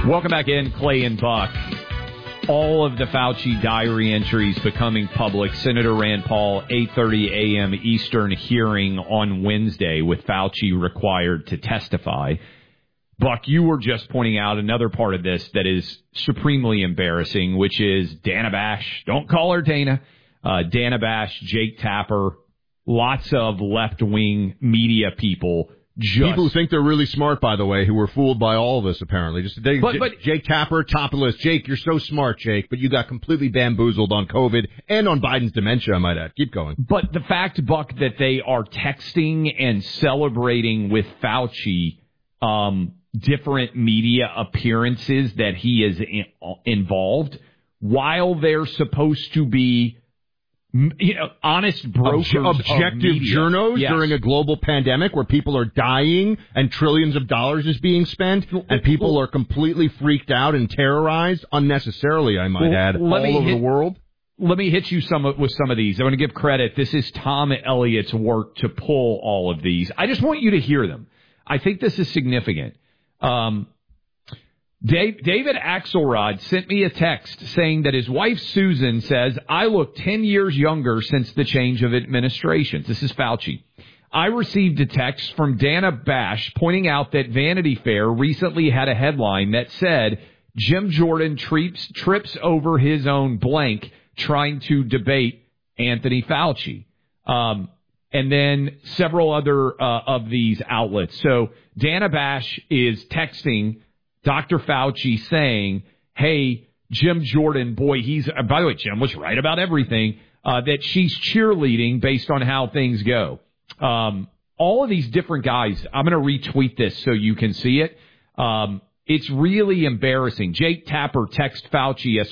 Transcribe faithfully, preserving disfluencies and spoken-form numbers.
Welcome back in, Clay and Buck. All of the Fauci diary entries becoming public. Senator Rand Paul, eight thirty a.m. Eastern hearing on Wednesday with Fauci required to testify. Buck, you were just pointing out another part of this that is supremely embarrassing, which is Dana Bash. Don't call her Dana. Uh, Dana Bash, Jake Tapper, lots of left-wing media people. Just, People who think they're really smart, by the way, who were fooled by all of this, apparently. Just they, but, but, Jake Tapper, top of the list. Jake, you're so smart, Jake, but you got completely bamboozled on COVID and on Biden's dementia, I might add. Keep going. But the fact, Buck, that they are texting and celebrating with Fauci um, different media appearances that he is in, involved while they're supposed to be You know, honest brokers, Obje- objective journos yes. during a global pandemic where people are dying and trillions of dollars is being spent and people are completely freaked out and terrorized unnecessarily, I might well, add, all over hit, the world. Let me hit you some with some of these. I want to give credit. This is Tom Elliott's work to pull all of these. I just want you to hear them. I think this is significant. Um, Dave, David Axelrod sent me a text saying that his wife, Susan, says, I look ten years younger since the change of administrations. This is Fauci. I received a text from Dana Bash pointing out that Vanity Fair recently had a headline that said, Jim Jordan trips, trips over his own blank trying to debate Anthony Fauci. Um, and then several other uh, of these outlets. So Dana Bash is texting Doctor Fauci saying, hey, Jim Jordan, boy, he's, uh, by the way, Jim was right about everything, uh, that she's cheerleading based on how things go. Um, all of these different guys, I'm going to retweet this so you can see it. Um, it's really embarrassing. Jake Tapper texted Fauci as